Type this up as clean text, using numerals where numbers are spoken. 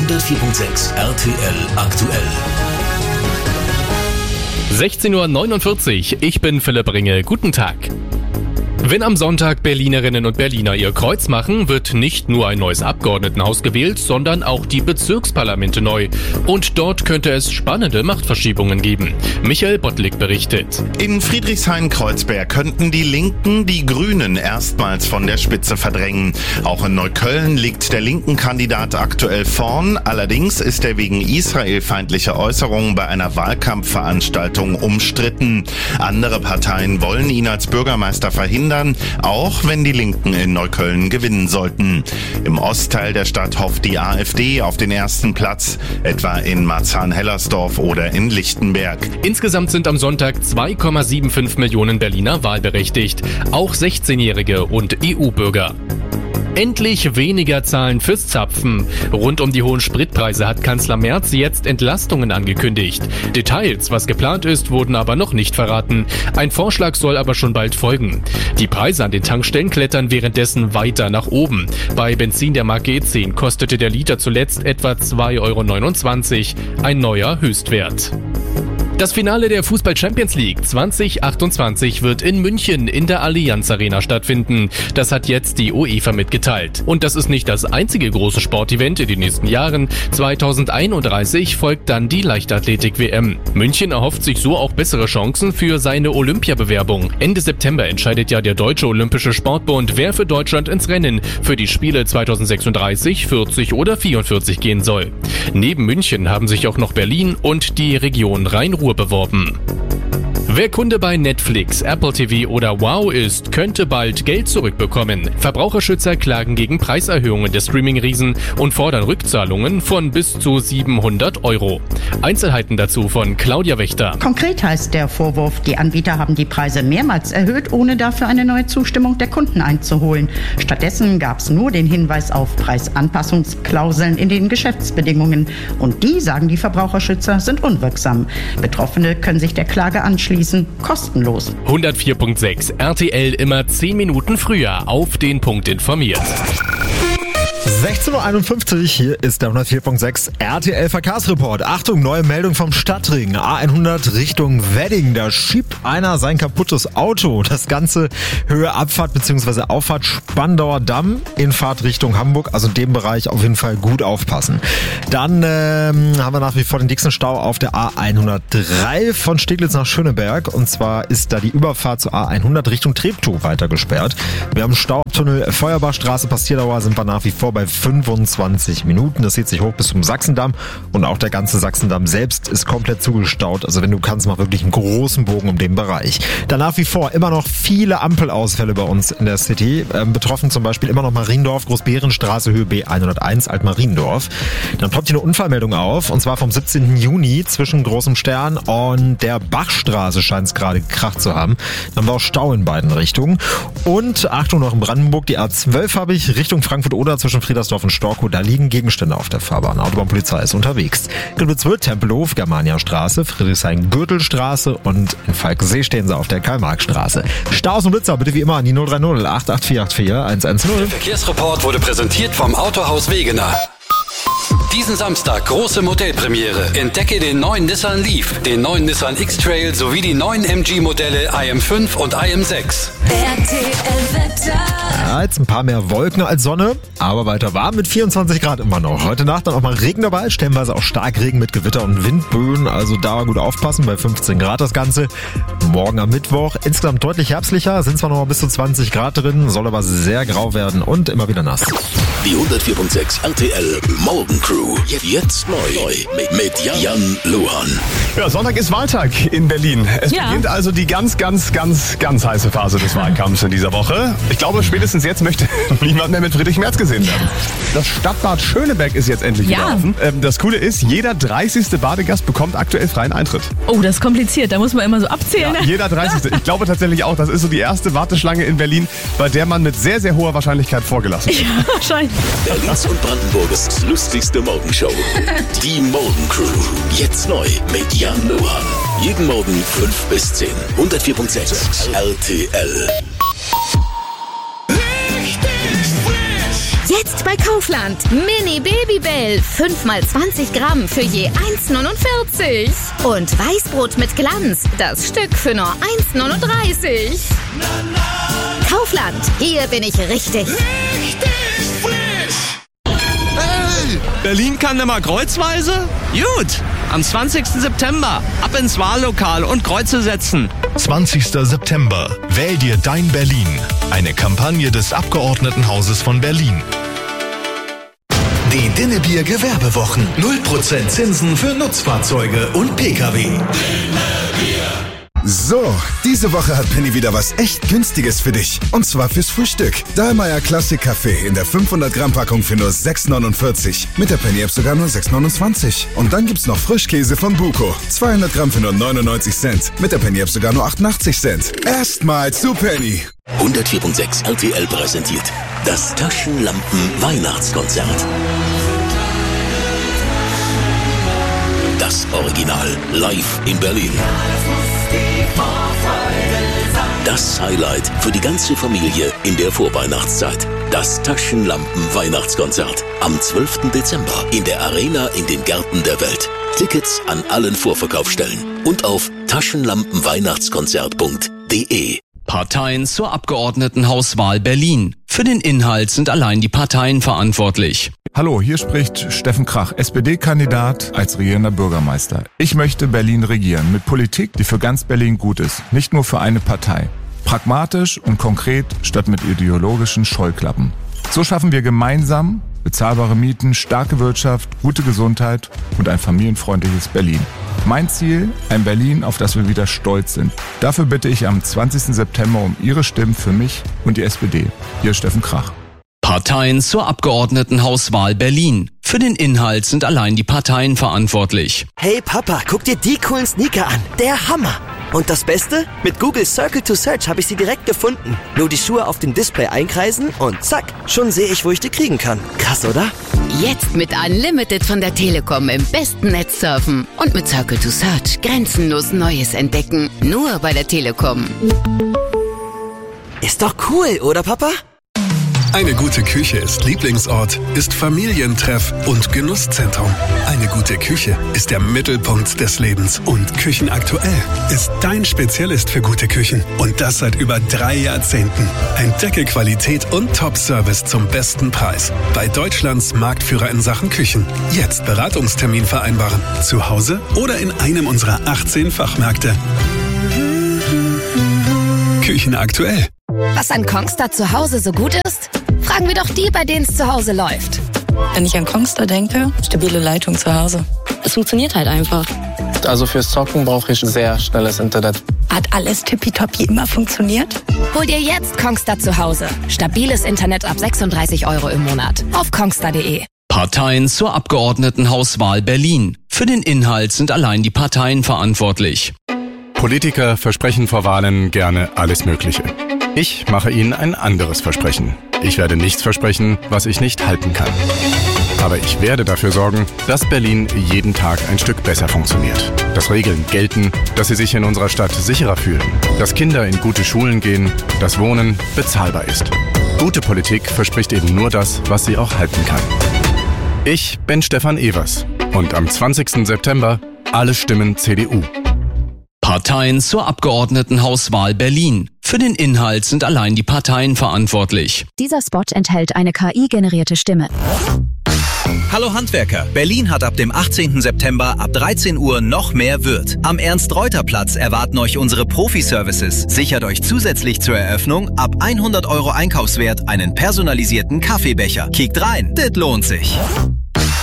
104.6 RTL aktuell. 16:49 Uhr, ich bin Philipp Ringe. Guten Tag. Wenn am Sonntag Berlinerinnen und Berliner ihr Kreuz machen, wird nicht nur ein neues Abgeordnetenhaus gewählt, sondern auch die Bezirksparlamente neu. Und dort könnte es spannende Machtverschiebungen geben. Michael Bottlik berichtet. In Friedrichshain-Kreuzberg könnten die Linken die Grünen erstmals von der Spitze verdrängen. Auch in Neukölln liegt der linken Kandidat aktuell vorn. Allerdings ist er wegen israelfeindlicher Äußerungen bei einer Wahlkampfveranstaltung umstritten. Andere Parteien wollen ihn als Bürgermeister verhindern, auch wenn die Linken in Neukölln gewinnen sollten. Im Ostteil der Stadt hofft die AfD auf den ersten Platz, etwa in Marzahn-Hellersdorf oder in Lichtenberg. Insgesamt sind am Sonntag 2,75 Millionen Berliner wahlberechtigt, auch 16-Jährige und EU-Bürger. Endlich weniger zahlen fürs Zapfen. Rund um die hohen Spritpreise hat Kanzler Merz jetzt Entlastungen angekündigt. Details, was geplant ist, wurden aber noch nicht verraten. Ein Vorschlag soll aber schon bald folgen. Die Preise an den Tankstellen klettern währenddessen weiter nach oben. Bei Benzin der Marke E10 kostete der Liter zuletzt etwa 2,29 €, ein neuer Höchstwert. Das Finale der Fußball-Champions League 2028 wird in München in der Allianz Arena stattfinden. Das hat jetzt die UEFA mitgeteilt. Und das ist nicht das einzige große Sportevent in den nächsten Jahren. 2031 folgt dann die Leichtathletik-WM. München erhofft sich so auch bessere Chancen für seine Olympiabewerbung. Ende September entscheidet ja der Deutsche Olympische Sportbund, wer für Deutschland ins Rennen für die Spiele 2036, 40 oder 44 gehen soll. Neben München haben sich auch noch Berlin und die Region Rhein-Ruhr beworben. Wer Kunde bei Netflix, Apple TV oder Wow ist, könnte bald Geld zurückbekommen. Verbraucherschützer klagen gegen Preiserhöhungen der Streaming-Riesen und fordern Rückzahlungen von bis zu 700 €. Einzelheiten dazu von Claudia Wächter. Konkret heißt der Vorwurf, die Anbieter haben die Preise mehrmals erhöht, ohne dafür eine neue Zustimmung der Kunden einzuholen. Stattdessen gab es nur den Hinweis auf Preisanpassungsklauseln in den Geschäftsbedingungen. Und die, sagen die Verbraucherschützer, sind unwirksam. Betroffene können sich der Klage anschließen. Kostenlos. 104.6 RTL immer 10 Minuten früher auf den Punkt informiert. 16:51 Uhr, hier ist der 104.6 RTL Verkehrsreport. Achtung, neue Meldung vom Stadtring. A100 Richtung Wedding. Da schiebt einer sein kaputtes Auto. Das Ganze Höhe Abfahrt bzw. Auffahrt Spandauer Damm in Fahrt Richtung Hamburg. Also in dem Bereich auf jeden Fall gut aufpassen. Dann haben wir nach wie vor den dicksten Stau auf der A103 von Steglitz nach Schöneberg. Und zwar ist da die Überfahrt zur A100 Richtung Treptow weiter gesperrt. Wir haben Stau am Tunnel Feuerbachstraße. Passierdauer sind wir nach wie vor bei 25 Minuten. Das zieht sich hoch bis zum Sachsendamm und auch der ganze Sachsendamm selbst ist komplett zugestaut. Also wenn du kannst, mach wirklich einen großen Bogen um den Bereich. Dann nach wie vor immer noch viele Ampelausfälle bei uns in der City. Betroffen zum Beispiel immer noch Mariendorf, Großbeerenstraße, Höhe B101, Altmariendorf. Dann ploppt hier eine Unfallmeldung auf und zwar vom 17. Juni zwischen Großem Stern und der Bachstraße scheint es gerade gekracht zu haben. Dann war auch Stau in beiden Richtungen. Und Achtung, noch in Brandenburg, die A12 habe ich Richtung Frankfurt-Oder zwischen Friedersdorf und Storkow, da liegen Gegenstände auf der Fahrbahn. Autobahnpolizei ist unterwegs. Griebnitzwürth, Tempelhof, Germaniastraße, Friedrichshain-Gürtelstraße und in Falkensee stehen sie auf der Karl-Marx-Straße. Staus und Blitzer bitte wie immer an die 030 88484 110. Der Verkehrsreport wurde präsentiert vom Autohaus Wegener. Diesen Samstag große Modellpremiere. Entdecke den neuen Nissan Leaf, den neuen Nissan X-Trail sowie die neuen MG-Modelle IM5 und IM6. Ja, jetzt ein paar mehr Wolken als Sonne, aber weiter warm mit 24 Grad immer noch. Heute Nacht dann auch mal Regen dabei, stellenweise auch Starkregen mit Gewitter und Windböen, also da gut aufpassen, bei 15 Grad das Ganze. Morgen am Mittwoch insgesamt deutlich herbstlicher, sind zwar noch mal bis zu 20 Grad drin, soll aber sehr grau werden und immer wieder nass. Die 104.6 RTL Morgencrew. Jetzt neu mit Jan Luhan. Ja, Sonntag ist Wahltag in Berlin. Es beginnt also die ganz heiße Phase des Wahlkampfs in dieser Woche. Ich glaube, spätestens jetzt möchte niemand mehr mit Friedrich Merz gesehen werden. Das Stadtbad Schöneberg ist jetzt endlich wieder offen. Das Coole ist, jeder 30. Badegast bekommt aktuell freien Eintritt. Oh, das ist kompliziert. Da muss man immer so abzählen. Ja, jeder 30. Ich glaube tatsächlich auch, das ist so die erste Warteschlange in Berlin, bei der man mit sehr, sehr hoher Wahrscheinlichkeit vorgelassen wird. Ja, wahrscheinlich. Berlins und Brandenburgs lustigste Morgenshow. Die Morgencrew. Jetzt neu mit Jan Luhan. Jeden Morgen 5 bis 10. 104.6 RTL. Jetzt bei Kaufland. Mini Babybell. 5 mal 20 Gramm für je 1,49. Und Weißbrot mit Glanz. Das Stück für nur 1,39. Kaufland. Hier bin ich richtig. Richtig frisch. Hey, Berlin kann nimmer kreuzweise? Gut. Am 20. September ab ins Wahllokal und Kreuze setzen. 20. September. Wähl dir dein Berlin. Eine Kampagne des Abgeordnetenhauses von Berlin. Die Dinnebier Gewerbewochen. 0% Zinsen für Nutzfahrzeuge und Pkw. So, diese Woche hat Penny wieder was echt Günstiges für dich. Und zwar fürs Frühstück. Dahlmeier Classic Kaffee in der 500 Gramm Packung für nur 6,49. Mit der Penny App sogar nur 6,29. Und dann gibt's noch Frischkäse von Buko. 200 Gramm für nur 99 Cent. Mit der Penny App sogar nur 88 Cent. Erstmal zu Penny. 104.6 RTL präsentiert das Taschenlampen-Weihnachtskonzert. Das Original live in Berlin. Das Highlight für die ganze Familie in der Vorweihnachtszeit. Das Taschenlampen-Weihnachtskonzert. Am 12. Dezember in der Arena in den Gärten der Welt. Tickets an allen Vorverkaufsstellen und auf taschenlampenweihnachtskonzert.de. Parteien zur Abgeordnetenhauswahl Berlin. Für den Inhalt sind allein die Parteien verantwortlich. Hallo, hier spricht Steffen Krach, SPD-Kandidat als regierender Bürgermeister. Ich möchte Berlin regieren mit Politik, die für ganz Berlin gut ist, nicht nur für eine Partei. Pragmatisch und konkret statt mit ideologischen Scheuklappen. So schaffen wir gemeinsam bezahlbare Mieten, starke Wirtschaft, gute Gesundheit und ein familienfreundliches Berlin. Mein Ziel, ein Berlin, auf das wir wieder stolz sind. Dafür bitte ich am 20. September um Ihre Stimmen für mich und die SPD. Hier Steffen Krach. Parteien zur Abgeordnetenhauswahl Berlin. Für den Inhalt sind allein die Parteien verantwortlich. Hey Papa, guck dir die coolen Sneaker an. Der Hammer. Und das Beste? Mit Google Circle to Search habe ich sie direkt gefunden. Nur die Schuhe auf dem Display einkreisen und zack, schon sehe ich, wo ich die kriegen kann. Krass, oder? Jetzt mit Unlimited von der Telekom im besten Netz surfen. Und mit Circle to Search grenzenlos Neues entdecken. Nur bei der Telekom. Ist doch cool, oder Papa? Eine gute Küche ist Lieblingsort, ist Familientreff und Genusszentrum. Eine gute Küche ist der Mittelpunkt des Lebens und Küchenaktuell ist dein Spezialist für gute Küchen. Und das seit über 3 Jahrzehnten. Entdecke Qualität und Top-Service zum besten Preis. Bei Deutschlands Marktführer in Sachen Küchen. Jetzt Beratungstermin vereinbaren. Zu Hause oder in einem unserer 18 Fachmärkte. Küchenaktuell. Was an Kongstar zu Hause so gut ist? Fragen wir doch die, bei denen es zu Hause läuft. Wenn ich an Kongstar denke, stabile Leitung zu Hause. Es funktioniert halt einfach. Also fürs Zocken brauche ich sehr schnelles Internet. Hat alles tippitoppi immer funktioniert? Hol dir jetzt Kongstar zu Hause. Stabiles Internet ab 36 € im Monat. Auf kongstar.de. Parteien zur Abgeordnetenhauswahl Berlin. Für den Inhalt sind allein die Parteien verantwortlich. Politiker versprechen vor Wahlen gerne alles Mögliche. Ich mache Ihnen ein anderes Versprechen. Ich werde nichts versprechen, was ich nicht halten kann. Aber ich werde dafür sorgen, dass Berlin jeden Tag ein Stück besser funktioniert. Dass Regeln gelten, dass Sie sich in unserer Stadt sicherer fühlen. Dass Kinder in gute Schulen gehen, dass Wohnen bezahlbar ist. Gute Politik verspricht eben nur das, was sie auch halten kann. Ich bin Stefan Evers und am 20. September alle Stimmen CDU. Parteien zur Abgeordnetenhauswahl Berlin. Für den Inhalt sind allein die Parteien verantwortlich. Dieser Spot enthält eine KI-generierte Stimme. Hallo Handwerker, Berlin hat ab dem 18. September ab 13 Uhr noch mehr Wirt. Am Ernst-Reuter-Platz erwarten euch unsere Profi-Services. Sichert euch zusätzlich zur Eröffnung ab 100 € Einkaufswert einen personalisierten Kaffeebecher. Kickt rein, das lohnt sich.